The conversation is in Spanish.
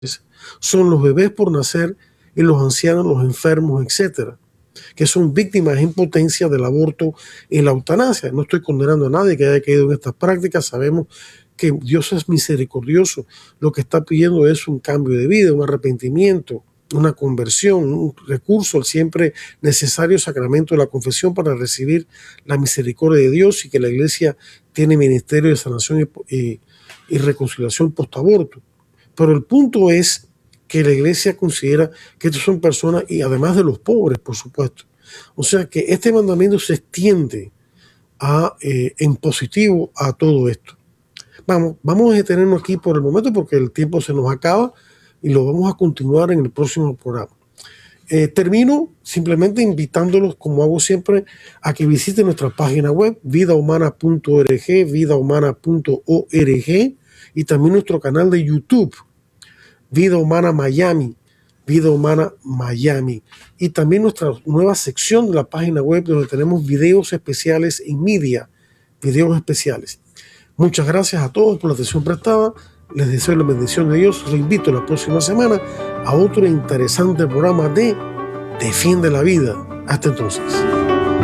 son los bebés por nacer y los ancianos, los enfermos, etcétera, que son víctimas en potencia del aborto y la eutanasia. No estoy condenando a nadie que haya caído en estas prácticas. Sabemos que Dios es misericordioso. Lo que está pidiendo es un cambio de vida, un arrepentimiento, una conversión, un recurso al siempre necesario sacramento de la confesión para recibir la misericordia de Dios, y que la Iglesia tiene ministerio de sanación y reconciliación post-aborto. Pero el punto es que la Iglesia considera que estos son personas, y además de los pobres, por supuesto. O sea que este mandamiento se extiende en positivo a todo esto. Vamos a detenernos aquí por el momento porque el tiempo se nos acaba y lo vamos a continuar en el próximo programa. Termino simplemente invitándolos, como hago siempre, a que visiten nuestra página web vidahumana.org, vidahumana.org, y también nuestro canal de YouTube, Vida Humana Miami, Vida Humana Miami, y también nuestra nueva sección de la página web donde tenemos videos especiales en media, videos especiales. Muchas gracias a todos por la atención prestada. Les deseo la bendición de Dios. Les invito la próxima semana a otro interesante programa de Defiende la Vida. Hasta entonces.